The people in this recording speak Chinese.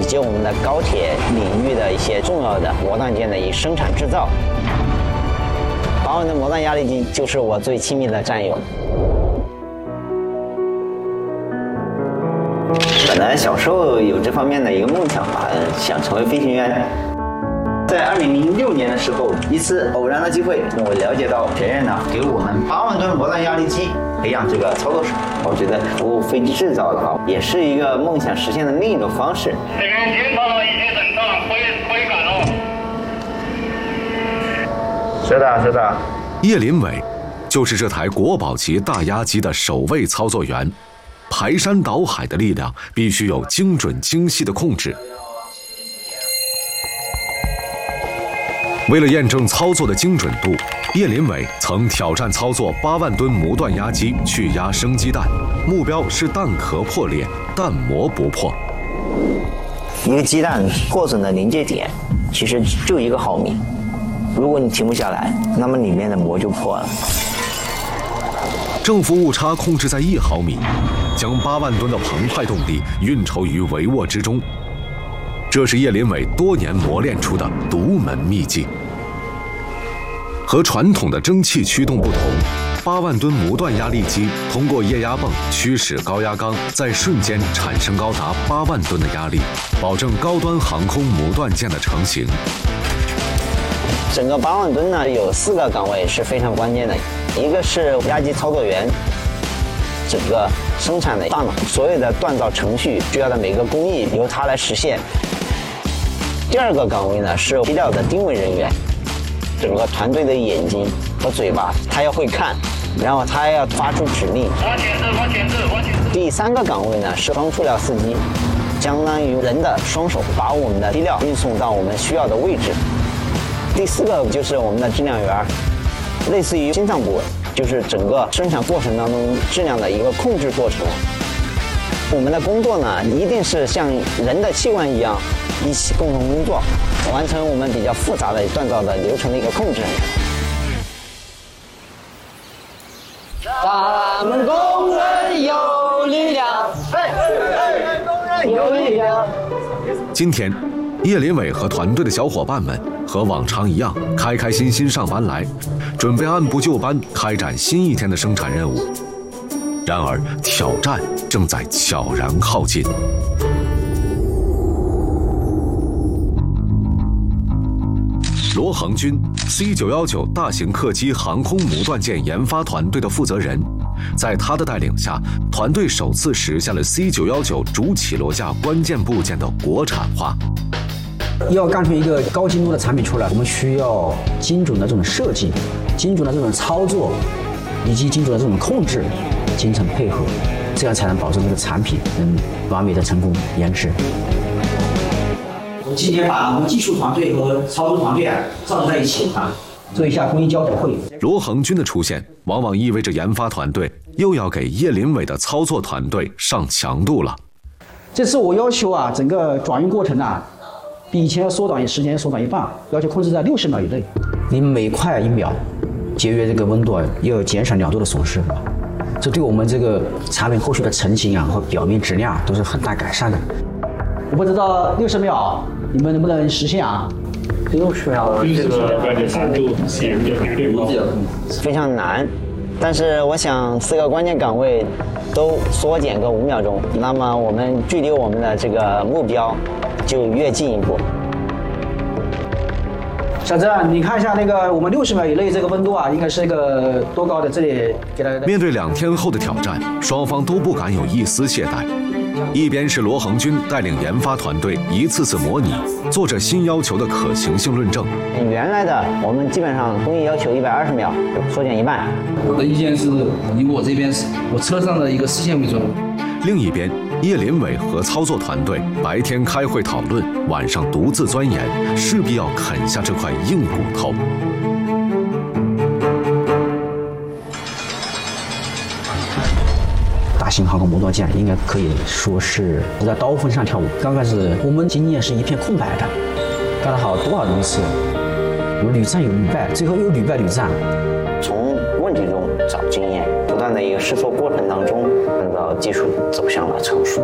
及我们的高铁领域的一些重要的模段件的一生产制造。8万吨模段压力机就是我最亲密的战友。本来小时候有这方面的一个梦想吧，想成为飞行员。在2006年的时候，一次偶然的机会，我了解到学院呢给我们8万吨模段压力机培养这个操作手，我觉得服务飞机制造的话，也是一个梦想实现的另一种方式。 这边检查了一些等待，可以赶了。 是的。 叶林伟就是这台国宝级大压机的首位操作员，排山倒海的力量必须有精准精细的控制。为了验证操作的精准度，叶林伟曾挑战操作8万吨模段压机去压生鸡蛋，目标是蛋壳破裂，蛋膜不破。 一个鸡蛋破损的临界点其实就1毫米，如果你停不下来，那么里面的膜就破了。 正负误差控制在1毫米，将8万吨的澎湃动力运筹于帷幄之中。这是叶林伟多年磨练出的独门秘技。和传统的蒸汽驱动不同，8万吨模段压力机通过液压泵驱使高压缸在瞬间产生高达8万吨的压力，保证高端航空模段件的成型。 整个8万吨呢，有4个岗位是非常关键的，一个是压机操作员，整个生产的大脑，所有的锻造程序需要的每个工艺由他来实现。第2个岗位呢是机料的定位人员，整个团队的眼睛和嘴巴他要会看，然后他要发出指令。 往前置。 第3个岗位呢是装塑料司机，相当于人的双手把我们的机料运送到我们需要的位置。第4个就是我们的质量员，类似于心脏部位，就是整个生产过程当中质量的一个控制过程。我们的工作呢，一定是像人的器官一样，一起共同工作，完成我们比较复杂的锻造的流程的一个控制。咱们工人有力量，有力量。 今天，叶林伟和团队的小伙伴们和往常一样，开开心心上班来，准备按部就班开展新一天的生产任务。然而，挑战正在悄然靠近。罗恒军 C919 大型客机航空模段件研发团队的负责人，在他的带领下，团队首次实现了 C919 主起落架关键部件的国产化。 要干出一个高精度的产品出来，我们需要精准的这种设计、精准的这种操作，以及精准的这种控制，精诚配合，这样才能保证这个产品能完美的成功研制。我今天把我们技术团队和操作团队召集在一起做一下工艺交流会。 罗恒军的出现，往往意味着研发团队又要给叶林伟的操作团队上强度了。 这次我要求整个转运过程比以前要缩短时间，缩短一半，要求控制在60秒以内。你每快1秒节约这个温度要减少2度的损失，这对我们这个产品后续的成型和表面质量都是很大改善的。我不知道60秒你们能不能实现 60秒这个关键难度也比较高， 非常难。但是我想4个关键岗位都缩减个5秒钟，那么我们距离我们的这个目标就越进一步。 小郑，你看一下那个我们60秒以内这个温度应该是一个多高的？这里给它。 面对2天后的挑战，双方都不敢有一丝懈怠。一边是罗恒军带领研发团队一次次模拟，做着新要求的可行性论证。 原来的我们基本上工艺要求120秒，缩减一半。 我的意见是以我这边我车上的一个视线为准。 另一边，叶林伟和操作团队白天开会讨论，晚上独自钻研，势必要啃下这块硬骨头。 大型航空模段件应该可以说是在刀锋上跳舞。刚开始我们经验是一片空白的，干了多少多次，我们屡战有屡败，最后又屡败屡战。 从问题中找经验，不断的一个试错过程当中，让技术走向了成熟。